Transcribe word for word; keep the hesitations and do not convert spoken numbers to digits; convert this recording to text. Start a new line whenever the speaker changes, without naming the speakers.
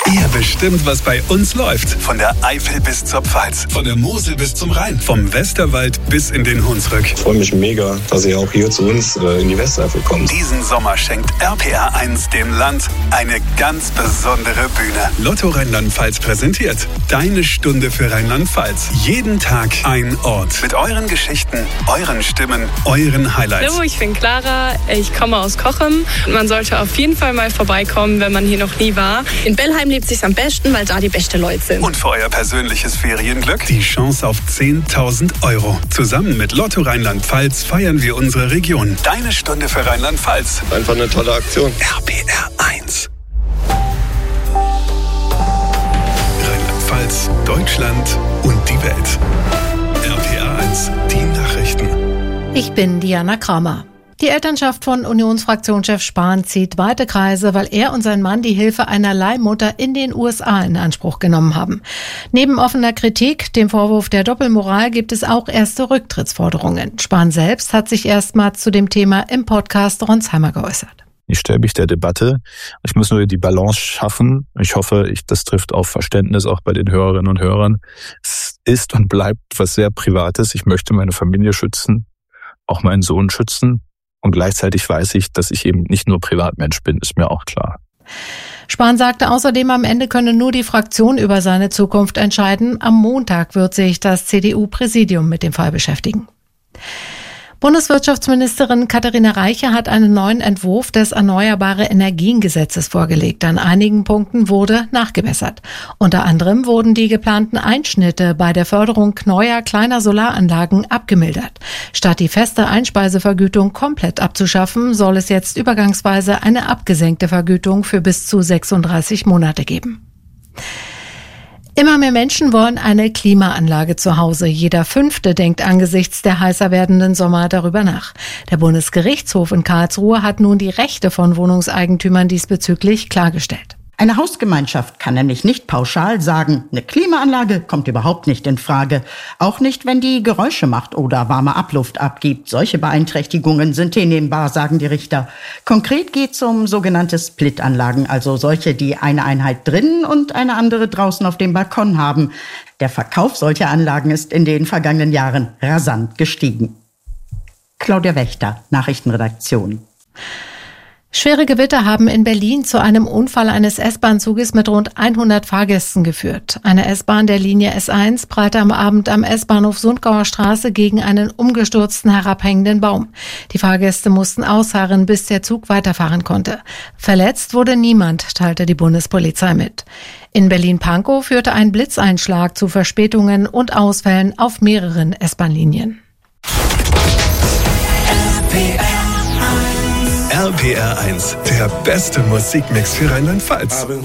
Ihr bestimmt, was bei uns läuft. Von der Eifel bis zur Pfalz, von der Mosel bis zum Rhein, vom Westerwald bis in den Hunsrück.
Ich freue mich mega, dass ihr auch hier zu uns äh, in die Westeifel kommt.
Diesen Sommer schenkt R P R eins dem Land eine ganz besondere Bühne. Lotto Rheinland-Pfalz präsentiert Deine Stunde für Rheinland-Pfalz. Jeden Tag ein Ort. Mit euren Geschichten, euren Stimmen, euren Highlights.
Hallo, ich bin Clara, ich komme aus Cochem. Man sollte auf jeden Fall mal vorbeikommen, wenn man hier noch nie war.
In Bellheim lebt sich's am besten, weil da die besten Leute sind.
Und für euer persönliches Ferienglück die Chance auf zehntausend Euro. Zusammen mit Lotto Rheinland-Pfalz feiern wir unsere Region. Deine Stunde für Rheinland-Pfalz.
Einfach eine tolle Aktion.
R P R eins. Rheinland-Pfalz, Deutschland und die Welt. R P R eins, die Nachrichten.
Ich bin Diana Kramer. Die Elternschaft von Unionsfraktionschef Spahn zieht weite Kreise, weil er und sein Mann die Hilfe einer Leihmutter in den U S A in Anspruch genommen haben. Neben offener Kritik, dem Vorwurf der Doppelmoral, gibt es auch erste Rücktrittsforderungen. Spahn selbst hat sich erstmals zu dem Thema im Podcast Ronsheimer geäußert.
Ich stelle mich der Debatte. Ich muss nur die Balance schaffen. Ich hoffe, ich, das trifft auf Verständnis auch bei den Hörerinnen und Hörern. Es ist und bleibt was sehr Privates. Ich möchte meine Familie schützen, auch meinen Sohn schützen. Und gleichzeitig weiß ich, dass ich eben nicht nur Privatmensch bin, ist mir auch klar.
Spahn sagte außerdem, am Ende könne nur die Fraktion über seine Zukunft entscheiden. Am Montag wird sich das C D U-Präsidium mit dem Fall beschäftigen. Bundeswirtschaftsministerin Katharina Reiche hat einen neuen Entwurf des Erneuerbare Energien-Gesetzes vorgelegt. An einigen Punkten wurde nachgebessert. Unter anderem wurden die geplanten Einschnitte bei der Förderung neuer kleiner Solaranlagen abgemildert. Statt die feste Einspeisevergütung komplett abzuschaffen, soll es jetzt übergangsweise eine abgesenkte Vergütung für bis zu sechsunddreißig Monate geben. Immer mehr Menschen wollen eine Klimaanlage zu Hause. Jeder Fünfte denkt angesichts der heißer werdenden Sommer darüber nach. Der Bundesgerichtshof in Karlsruhe hat nun die Rechte von Wohnungseigentümern diesbezüglich klargestellt.
Eine Hausgemeinschaft kann nämlich nicht pauschal sagen, eine Klimaanlage kommt überhaupt nicht in Frage. Auch nicht, wenn die Geräusche macht oder warme Abluft abgibt. Solche Beeinträchtigungen sind hinnehmbar, sagen die Richter. Konkret geht es um sogenannte Splitanlagen, also solche, die eine Einheit drinnen und eine andere draußen auf dem Balkon haben. Der Verkauf solcher Anlagen ist in den vergangenen Jahren rasant gestiegen. Claudia Wächter, Nachrichtenredaktion.
Schwere Gewitter haben in Berlin zu einem Unfall eines S-Bahn-Zuges mit rund hundert Fahrgästen geführt. Eine S-Bahn der Linie S eins prallte am Abend am S-Bahnhof Sundgauer Straße gegen einen umgestürzten herabhängenden Baum. Die Fahrgäste mussten ausharren, bis der Zug weiterfahren konnte. Verletzt wurde niemand, teilte die Bundespolizei mit. In Berlin-Pankow führte ein Blitzeinschlag zu Verspätungen und Ausfällen auf mehreren S-Bahn-Linien.
R P R eins, der beste Musikmix für Rheinland-Pfalz.